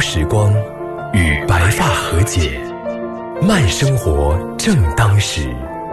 时光，与白发和解，慢生活正当时。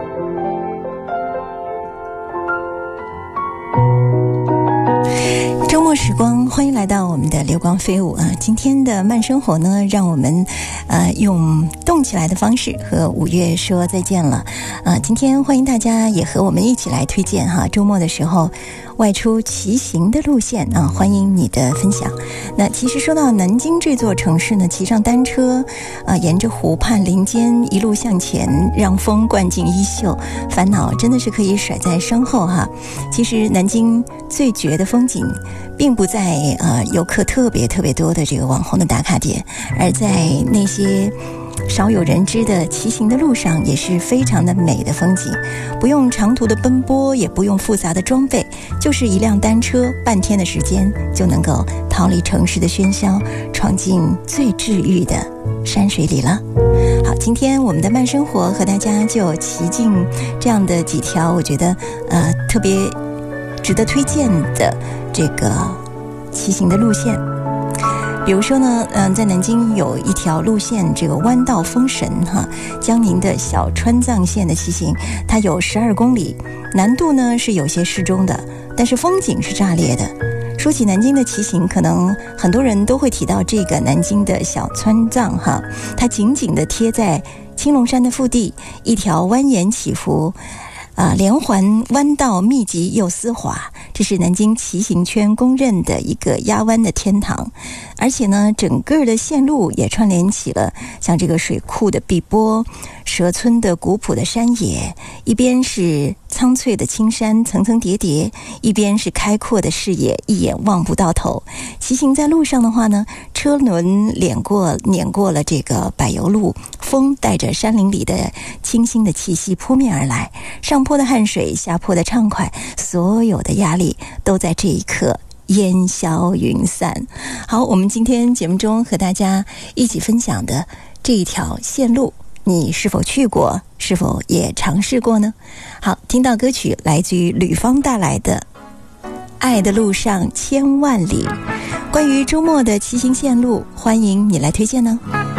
周末时光，欢迎来到我们的流光飞舞啊！今天的慢生活呢，让我们用动起来的方式和5月说再见了啊！今天欢迎大家也和我们一起来推荐哈，周末的时候外出骑行的路线啊，欢迎你的分享。那其实说到南京这座城市呢，骑上单车沿着湖畔林间一路向前，让风灌进衣袖，烦恼真的是可以甩在身后哈。其实南京最绝的风景并不在游客特别多的这个网红的打卡点，而在那些少有人知的骑行的路上，也是非常的美的风景。不用长途的奔波，也不用复杂的装备，就是一辆单车，半天的时间就能够逃离城市的喧嚣，闯进最治愈的山水里了。好，今天我们的慢生活和大家就骑进这样的几条我觉得特别值得推荐的这个骑行的路线。比如说呢，在南京有一条路线，这个弯道封神哈，江宁的小川藏线的骑行，它有12公里，难度呢是有些适中的，但是风景是炸裂的。说起南京的骑行，可能很多人都会提到这个南京的小川藏哈，它紧紧地贴在青龙山的腹地，一条蜿蜒起伏连环弯道密集又丝滑，这是南京骑行圈公认的一个压弯的天堂。而且呢，整个的线路也串联起了像这个水库的碧波、蛇村的古朴的山野，一边是苍翠的青山层层叠叠，一边是开阔的视野，一眼望不到头。骑行在路上的话呢，车轮碾过了这个柏油路，风带着山林里的清新的气息扑面而来，上坡的汗水，下坡的畅快，所有的压力都在这一刻烟消云散。好，我们今天节目中和大家一起分享的这一条线路，你是否去过，是否也尝试过呢？好，听到歌曲来自于吕方带来的《爱的路上千万里》。关于周末的骑行线路，欢迎你来推荐呢。